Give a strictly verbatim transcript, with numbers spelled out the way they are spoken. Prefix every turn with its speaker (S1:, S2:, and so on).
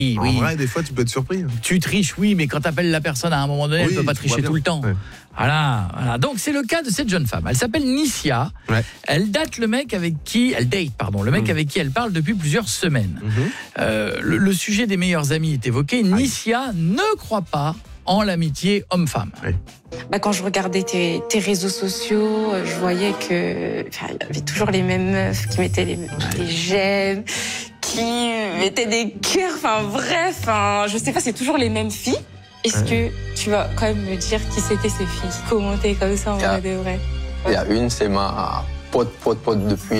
S1: Oui,
S2: En
S1: oui.
S2: vrai, des fois, tu peux être surpris.
S1: Tu triches, oui, mais quand tu appelles la personne à un moment donné,
S2: Oui,
S1: elle ne peut pas
S2: je vois
S1: tricher
S2: bien.
S1: tout le temps.
S2: Ouais.
S1: Voilà, voilà. Donc c'est le cas de cette jeune femme. Elle s'appelle Nissia.
S2: Ouais.
S1: Elle date le mec avec qui, elle date, pardon, le mec
S2: Mmh.
S1: avec qui elle parle depuis plusieurs semaines.
S2: Mmh.
S1: Euh, le, le sujet des meilleurs amis est évoqué. Nissia ne croit pas en l'amitié homme-femme.
S2: Ouais.
S3: Bah, quand je regardais tes, tes réseaux sociaux, je voyais que enfin, il y avait toujours les mêmes meufs qui mettaient les, des j'aime, qui mettaient des cœurs, enfin bref, enfin, je sais pas, c'est toujours les mêmes filles. Est-ce
S2: Ouais.
S3: que tu vas quand même me dire qui c'était ces filles qui commentaient comme ça en
S4: Yeah.
S3: vrai de vrai?
S4: Il y a une, c'est ma pote, pote, pote depuis